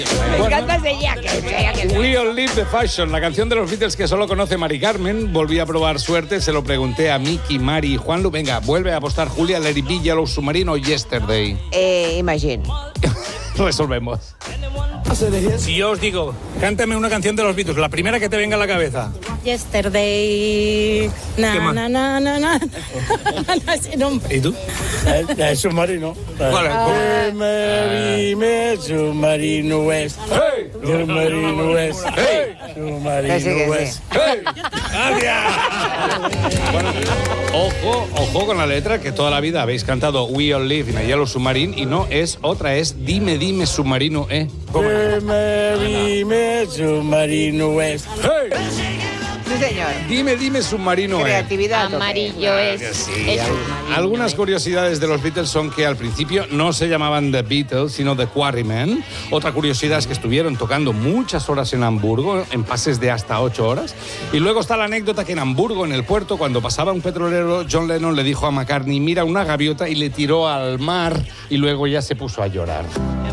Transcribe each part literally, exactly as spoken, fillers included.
Me encanta ese jacket. We All Live the Fashion, la canción de los Beatles que solo conoce Mari Carmen. Volví a probar suerte, se lo pregunté a Miki, Mari y Juanlu. Venga, vuelve a apostar Julia, Let It Be, Yellow Submarine o Yesterday. Eh, Imagine. Resolvemos. Si yo os digo, cántame una canción de los Beatles, la primera que te venga a la cabeza. Yesterday. Na, ¿Qué más? na, na, na, na. Ese nombre. ¿Y tú? El, el submarino. ¿Cuál es? Dime, dime, submarino es. ¡Hey! Submarino es. ¡Hey! Submarino Que sí, que sí. es. ¡Hey! ¡Gracias! Bueno, ojo, ojo con la letra, que toda la vida habéis cantado We All Live in a Yellow Submarine y no es otra, es Dime, dime, submarino, ¿eh? Dime, dime, submarino es. ¡Hey! Sí, señor. Dime, dime, submarino, ¿eh? Creatividad. tope. Amarillo es. Sí, es al- submarino. algunas curiosidades de los Beatles son que al principio no se llamaban The Beatles, sino The Quarrymen. Otra curiosidad es que estuvieron tocando muchas horas en Hamburgo, en pases de hasta ocho horas. Y luego está la anécdota que en Hamburgo, en el puerto, cuando pasaba un petrolero, John Lennon le dijo a McCartney, mira una gaviota, y le tiró al mar y luego ya se puso a llorar.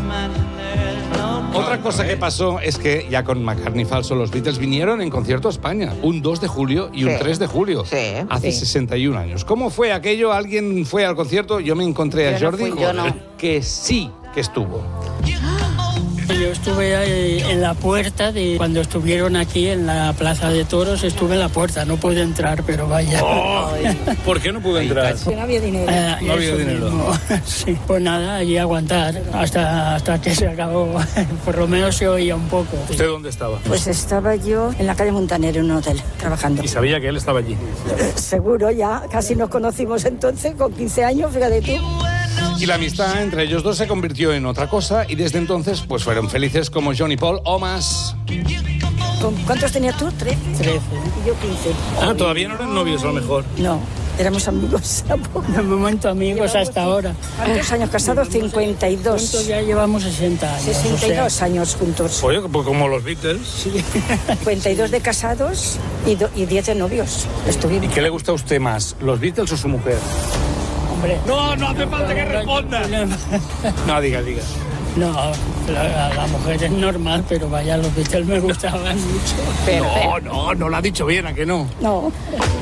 Otra cosa que pasó es que, ya con McCartney falso, los Beatles vinieron en concierto a España, un dos de julio y un Sí. tres de julio, Sí, hace sí. sesenta y un años. ¿Cómo fue aquello? ¿Alguien fue al concierto? Yo me encontré a Yo no Jordi. fui, yo no. Que sí que estuvo. Yo estuve ahí en la puerta de cuando estuvieron aquí en la Plaza de Toros, estuve en la puerta, no pude entrar, pero vaya. ¿Por qué no pude entrar? No había dinero. No había dinero. Sí, pues nada, allí aguantar hasta, hasta que se acabó. Por lo menos se oía un poco. ¿Usted dónde estaba? Pues estaba yo en la calle Montaner, en un hotel, trabajando. Y sabía que él estaba allí. Seguro ya, casi nos conocimos entonces, con quince años, fíjate tú. Y la amistad entre ellos dos se convirtió en otra cosa y desde entonces pues fueron felices como John y Paul o más. ¿Con- ¿Cuántos tenías tú? ¿Trece? Trece. Y yo quince. Ah, todavía no eran novios a lo mejor. No, éramos amigos. De momento amigos hasta ahora. ¿Cuántos años casados? cincuenta y dos. Juntos ya llevamos sesenta años. sesenta y dos o sea, años juntos. Oye, pues como los Beatles. cincuenta y dos de casados y, do- y diez de novios. ¿Y Estuvimos. qué le gusta a usted más, los Beatles o su mujer? hombre. No, no hace falta que responda. No, diga, diga. No, la, la mujer es normal, pero vaya, los Beatles me gustaban mucho. No, no, no lo ha dicho bien, ¿a que no? No,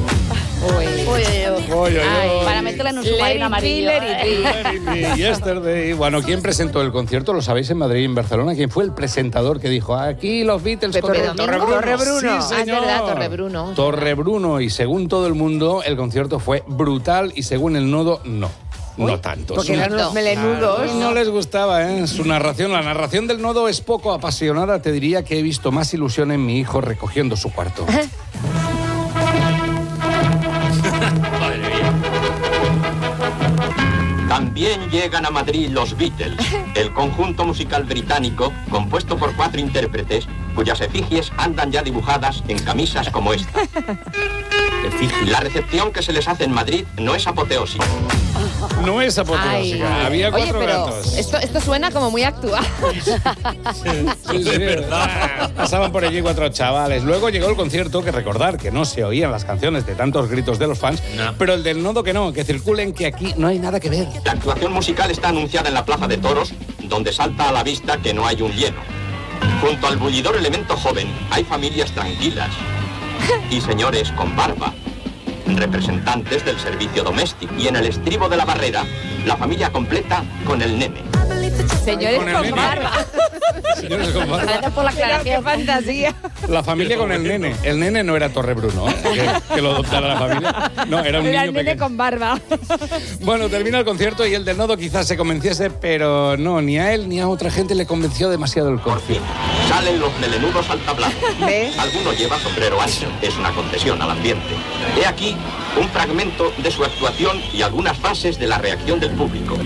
Oye, Ay, para meterla en un submarino amarillo. Yesterday. Bueno, ¿quién presentó el concierto? Lo sabéis en Madrid y en Barcelona. ¿Quién fue el presentador que dijo aquí los Beatles Pepe con Domingo. Torrebruno? Torrebruno. Sí, Ah, es señor. verdad, Torrebruno. Torrebruno. Y según todo el mundo, el concierto fue brutal y según el nodo, no. No tanto. Porque Su- eran unos melenudos. No les gustaba, ¿eh? Su narración, la narración del nodo es poco apasionada. Te diría que he visto más ilusión en mi hijo recogiendo su cuarto. También llegan a Madrid los Beatles, el conjunto musical británico compuesto por cuatro intérpretes cuyas efigies andan ya dibujadas en camisas como esta. La recepción que se les hace en Madrid no es apoteósica. No es apoteósica. Había Oye, cuatro pero gatos. esto, esto suena como muy actual. Sí, sí, verdad. Pasaban por allí cuatro chavales. Luego llegó el concierto, que recordar que no se oían las canciones de tantos gritos de los fans, pero el del nodo que no, que circulen, que aquí no hay nada que ver. La actuación musical está anunciada en la Plaza de Toros, donde salta a la vista que no hay un lleno. Junto al bullidor elemento joven hay familias tranquilas y señores con barba, representantes del servicio doméstico. Y en el estribo de la barrera, la familia completa con el nene. Señores Con el con nene. barba. Señores con barba. Gracias por la Pero qué aclaración. fantasía. La familia con el nene. El nene no era Torrebruno, ¿eh? que, que lo adoptara la familia. No, era un Era niño el nene pequeño. con barba. Bueno, termina el concierto y el del nodo quizás se convenciese, pero no, ni a él ni a otra gente le convenció demasiado el Por fin, concierto. salen los melenudos al tablado. ¿Ves? Alguno lleva sombrero ancho, es una concesión al ambiente. He aquí un fragmento de su actuación y algunas fases de la reacción del público.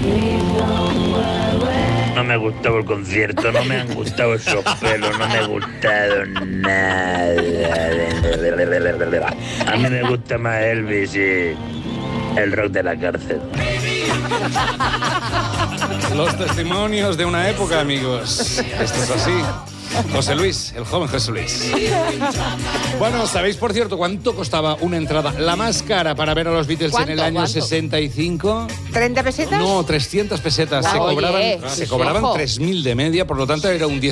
No me ha gustado el concierto, no me han gustado esos pelos, no me ha gustado nada. A mí me gusta más Elvis y el rock de la cárcel. Los testimonios de una época, amigos. Esto es así. José Luis, el joven José Luis. Bueno, ¿sabéis, por cierto, cuánto costaba una entrada, la más cara, para ver a los Beatles en el ¿Cuánto? año ¿Cuánto? sesenta y cinco? ¿treinta pesetas? No, trescientas pesetas. Se Oye, cobraban, sí, se cobraban ojo. tres mil de media, por lo tanto era un diez